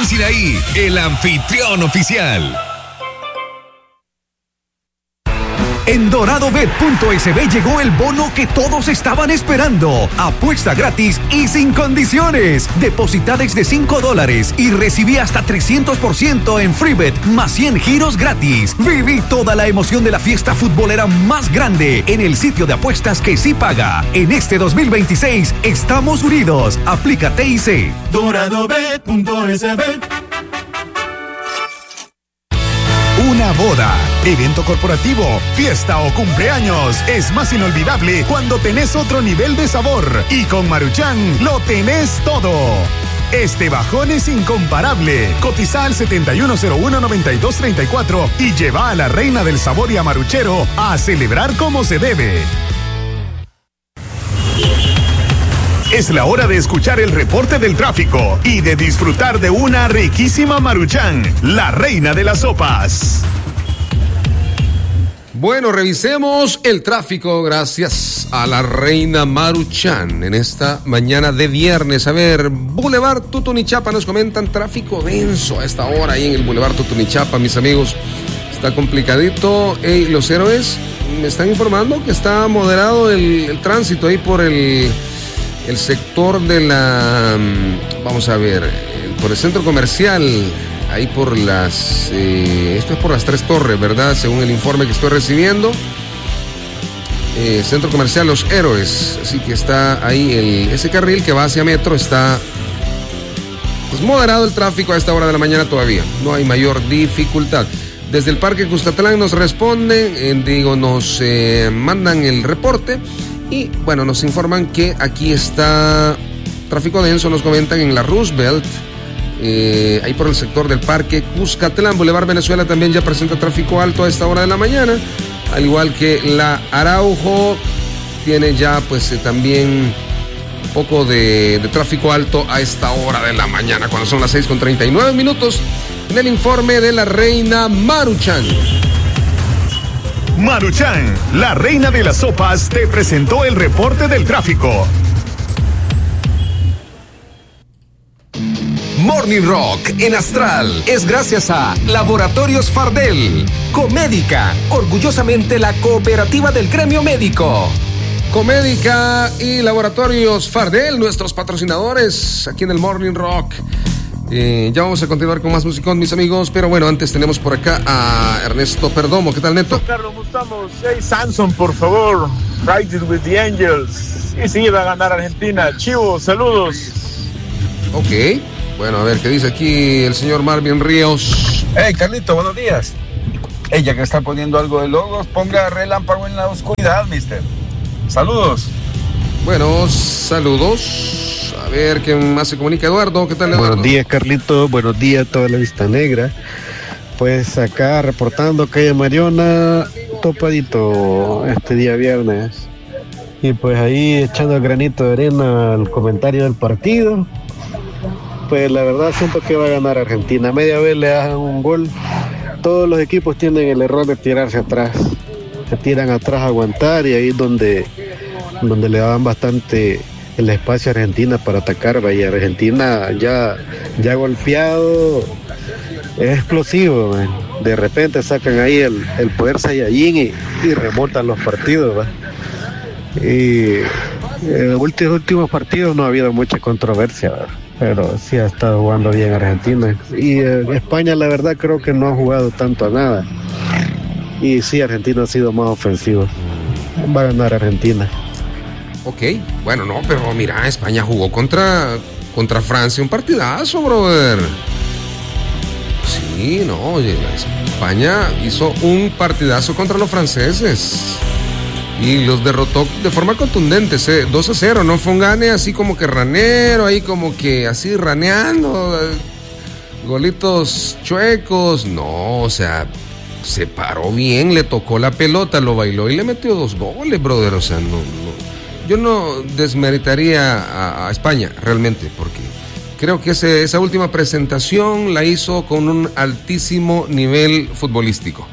Plan Sinaí, el anfitrión oficial. En doradobet.sb llegó el bono que todos estaban esperando. Apuesta gratis y sin condiciones. Deposita desde $5 y recibí hasta 300% en FreeBet más 100 giros gratis. Viví toda la emoción de la fiesta futbolera más grande en el sitio de apuestas que sí paga. En este 2026 estamos unidos. Aplica TIC. doradobet.sb. Una boda, evento corporativo, fiesta o cumpleaños es más inolvidable cuando tenés otro nivel de sabor. Y con Maruchan lo tenés todo. Este bajón es incomparable. Cotiza al 7101-9234 y lleva a la reina del sabor y a Maruchero a celebrar como se debe. Es la hora de escuchar el reporte del tráfico y de disfrutar de una riquísima Maruchan, la reina de las sopas. Bueno, revisemos el tráfico gracias a la reina Maruchan en esta mañana de viernes. A ver, Boulevard Tutunichapa nos comentan tráfico denso a esta hora ahí en el Boulevard Tutunichapa, mis amigos. Está complicadito. Los héroes me están informando que está moderado el tránsito ahí por el sector de la, vamos a ver, por el centro comercial, ahí por las, esto es por las 3 Torres, ¿verdad? Según el informe que estoy recibiendo. Centro comercial Los Héroes, así que está ahí ese carril que va hacia Metro, está pues moderado el tráfico a esta hora de la mañana todavía, no hay mayor dificultad. Desde el Parque Cuscatlán nos responden, nos mandan el reporte. Y bueno, nos informan que aquí está tráfico denso, nos comentan en la Roosevelt, ahí por el sector del Parque Cuscatlán. Boulevard Venezuela también ya presenta tráfico alto a esta hora de la mañana, al igual que la Araujo tiene ya pues también un poco de tráfico alto a esta hora de la mañana, cuando son las 6:39 en el informe de la reina Maruchan. Maruchan, la reina de las sopas, te presentó el reporte del tráfico. Morning Rock en Astral es gracias a Laboratorios Fardel, Comédica, orgullosamente la cooperativa del gremio médico. Comédica y Laboratorios Fardel, nuestros patrocinadores aquí en el Morning Rock. Ya vamos a continuar con más musicón, mis amigos, pero bueno, antes tenemos por acá a Ernesto Perdomo. ¿Qué tal, Neto? Carlos, ¿cómo estamos? Hey, Samson, por favor, Ride It with the Angels. Y sí, va a ganar Argentina. Chivo, saludos. Ok, bueno, a ver, ¿qué dice aquí el señor Marvin Ríos? Hey, Carlito, buenos días. Ella que está poniendo algo de logos, ponga relámpago en la oscuridad, mister. Saludos. Bueno, saludos. A ver, ¿quién más se comunica? Eduardo, ¿qué tal, Eduardo? Buenos días, Carlito. Buenos días a toda la Vista Negra. Pues acá reportando calle Mariona, topadito este día viernes. Y pues ahí echando el granito de arena al comentario del partido. Pues la verdad siento que va a ganar Argentina. Media vez le dan un gol. Todos los equipos tienen el error de tirarse atrás. Se tiran atrás a aguantar y ahí es donde le dan bastante el espacio a Argentina para atacar. Vaya, Argentina ya golpeado, es explosivo, man. De repente sacan ahí el poder Saiyajin y remontan los partidos, ¿va? Y en los últimos partidos no ha habido mucha controversia, ¿va? Pero sí ha estado jugando bien Argentina. Y España, la verdad, creo que no ha jugado tanto a nada. Y sí, Argentina ha sido más ofensivo. Va a ganar Argentina. Ok, bueno, no, pero mira, España jugó contra Francia un partidazo, brother. Sí, no, España hizo un partidazo contra los franceses y los derrotó de forma contundente, 2-0, no fue un gane así como que ranero, ahí como que así raneando, golitos chuecos, no, o sea, se paró bien, le tocó la pelota, lo bailó y le metió 2 goles, brother, o sea, no. Yo no desmeritaría a España realmente, porque creo que esa última presentación la hizo con un altísimo nivel futbolístico.